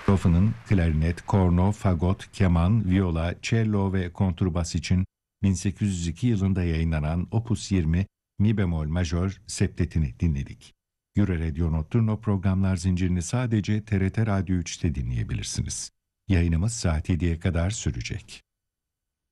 Beethoven'ın klarnet, korno, fagot, keman, viola, cello ve kontrbas için 1802 yılında yayınlanan Opus 20 Mi bemol majör septetini dinledik. Euro Radio Nocturno programlar zincirini sadece TRT Radyo 3'te dinleyebilirsiniz. Yayınımız saat 7'ye kadar sürecek.